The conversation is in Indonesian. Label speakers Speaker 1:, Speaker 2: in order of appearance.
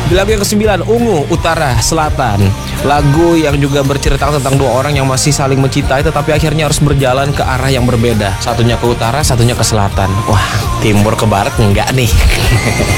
Speaker 1: Di lagu yang ke-9, Ungu, Utara, Selatan. Lagu yang juga bercerita tentang dua orang yang masih saling mencintai tetapi akhirnya harus berjalan ke arah yang berbeda. Satunya ke utara, satunya ke selatan. Wah, timur ke barat enggak nih.